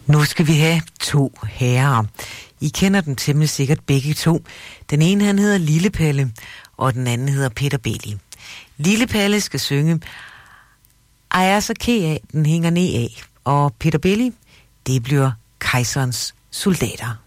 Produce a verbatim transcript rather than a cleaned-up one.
Nu skal vi have to herrer. I kender dem temmelig sikkert begge to. Den ene han hedder Lille Palle, og den anden hedder Peter Belli. Lille Palle skal synge "Ej, jeg er så ked af, den hænger ned af", og Peter Belli, det bliver Kejserens soldater.